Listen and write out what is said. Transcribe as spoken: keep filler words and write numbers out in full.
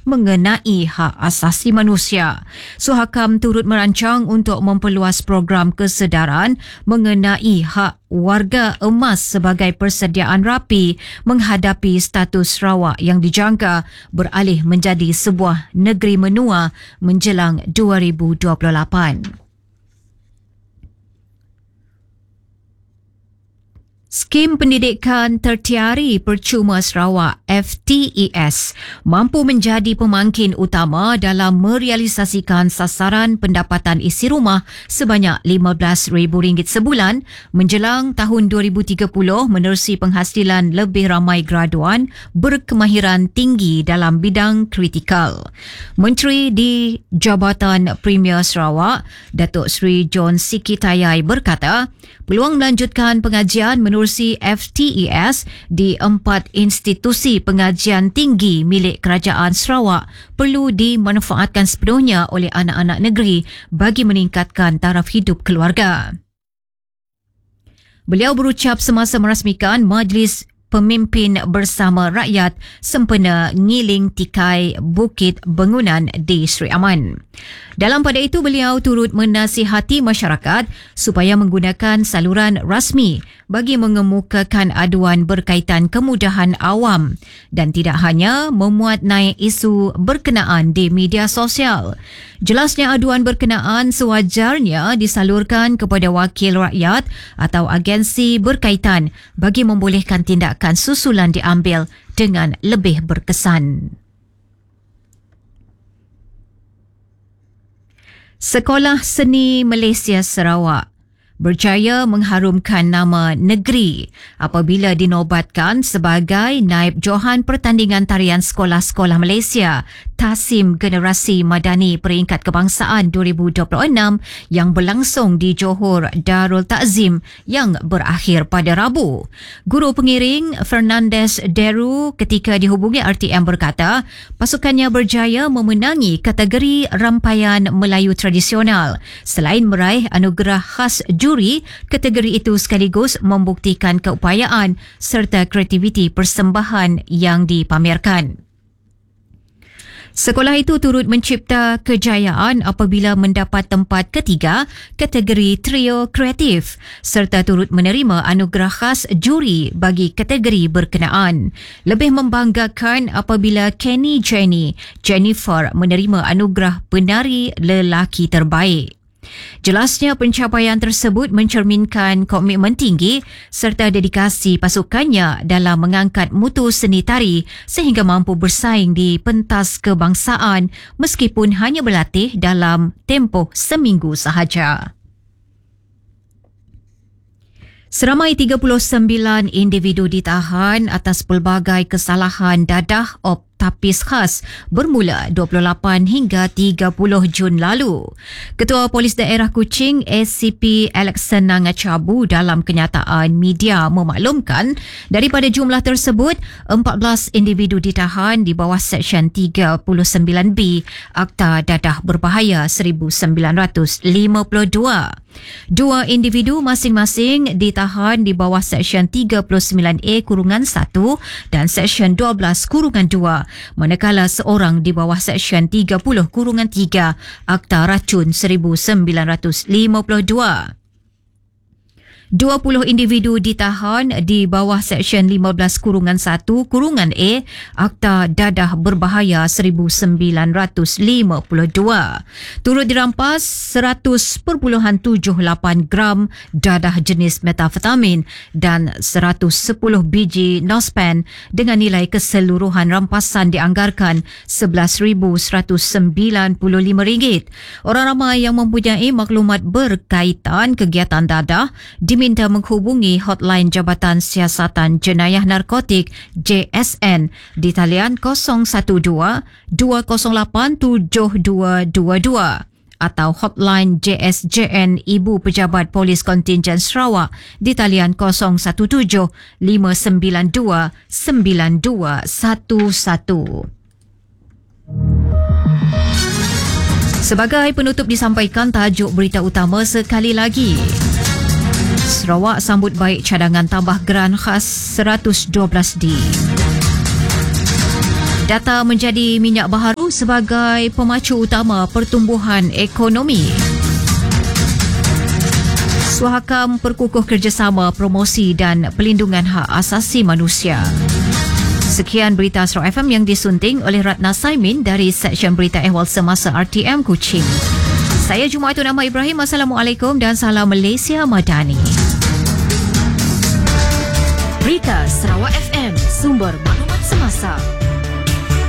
mengenai hak asasi manusia. Suhakam turut merancang untuk memperluas program kesedaran mengenai hak warga emas sebagai persediaan rapi menghadapi status Sarawak yang dijangka beralih menjadi sebuah negeri menua menjelang dua ribu dua puluh lapan. Skim Pendidikan Tertiari Percuma Sarawak F T E S mampu menjadi pemangkin utama dalam merealisasikan sasaran pendapatan isi rumah sebanyak lima belas ribu ringgit sebulan menjelang tahun dua ribu tiga puluh menerusi penghasilan lebih ramai graduan berkemahiran tinggi dalam bidang kritikal. Menteri di Jabatan Premier Sarawak, Datuk Seri John Sikitayai berkata, peluang melanjutkan pengajian menerusi F T E S di empat institusi pengajian tinggi milik Kerajaan Sarawak perlu dimanfaatkan sepenuhnya oleh anak-anak negeri bagi meningkatkan taraf hidup keluarga. Beliau berucap semasa merasmikan Majlis Pemimpin Bersama Rakyat sempena Ngiling Tikai Bukit Bangunan di Seri Aman. Dalam pada itu, beliau turut menasihati masyarakat supaya menggunakan saluran rasmi bagi mengemukakan aduan berkaitan kemudahan awam dan tidak hanya memuat naik isu berkenaan di media sosial. Jelasnya aduan berkenaan sewajarnya disalurkan kepada wakil rakyat atau agensi berkaitan bagi membolehkan tindakan susulan diambil dengan lebih berkesan. Sekolah Seni Malaysia Sarawak berjaya mengharumkan nama negeri apabila dinobatkan sebagai Naib Johan Pertandingan Tarian Sekolah-Sekolah Malaysia Tasim Generasi Madani Peringkat Kebangsaan dua ribu dua puluh enam yang berlangsung di Johor Darul Takzim yang berakhir pada Rabu. Guru pengiring Fernandez Deru ketika dihubungi R T M berkata, pasukannya berjaya memenangi kategori rampaian Melayu tradisional. Selain meraih anugerah khas juri, kategori itu sekaligus membuktikan keupayaan serta kreativiti persembahan yang dipamerkan. Sekolah itu turut mencipta kejayaan apabila mendapat tempat ketiga kategori trio kreatif serta turut menerima anugerah khas juri bagi kategori berkenaan. Lebih membanggakan apabila Kenny Jenny Jennifer menerima anugerah penari lelaki terbaik. Jelasnya pencapaian tersebut mencerminkan komitmen tinggi serta dedikasi pasukannya dalam mengangkat mutu seni tari sehingga mampu bersaing di pentas kebangsaan meskipun hanya berlatih dalam tempoh seminggu sahaja. Seramai tiga puluh sembilan individu ditahan atas pelbagai kesalahan dadah op tapis khas bermula dua puluh lapan hingga tiga puluh Jun lalu. Ketua Polis Daerah Kuching A C P Alexan Nangacabu dalam kenyataan media memaklumkan daripada jumlah tersebut empat belas individu ditahan di bawah Seksyen tiga puluh sembilan B Akta Dadah Berbahaya seribu sembilan ratus lima puluh dua. Dua individu masing-masing ditahan di bawah Seksyen tiga puluh sembilan A Kurungan satu dan Seksyen dua belas Kurungan dua, manakala seorang di bawah Seksyen tiga puluh Kurungan tiga Akta Racun seribu sembilan ratus lima puluh dua. dua puluh individu ditahan di bawah Seksyen lima belas Kurungan satu Kurungan A Akta Dadah Berbahaya seribu sembilan ratus lima puluh dua. Turut dirampas seratus perpuluhan tujuh lapan gram dadah jenis metafetamin dan seratus sepuluh biji nospen dengan nilai keseluruhan rampasan dianggarkan sebelas ribu seratus sembilan puluh lima ringgit. Orang ramai yang mempunyai maklumat berkaitan kegiatan dadah diminta menghubungi hotline Jabatan Siasatan Jenayah Narkotik J S N di talian kosong satu dua dua kosong lapan tujuh dua dua dua atau hotline J S J N Ibu Pejabat Polis Kontingen Sarawak di talian kosong satu tujuh lima sembilan dua sembilan dua satu satu. Sebagai penutup disampaikan tajuk berita utama sekali lagi. Sarawak sambut baik cadangan tambah geran khas seratus dua belas D. Data menjadi minyak baharu itu sebagai pemacu utama pertumbuhan ekonomi. Suhakam perkukuh kerjasama promosi dan pelindungan hak asasi manusia. Sekian berita Astro F M yang disunting oleh Ratna Saimin dari Seksyen Berita Ehwal Semasa R T M Kuching. Saya Jumaatun Ahmad Ibrahim. Assalamualaikum dan salam Malaysia Madani. Berita Sarawak F M, sumber maklumat semasa.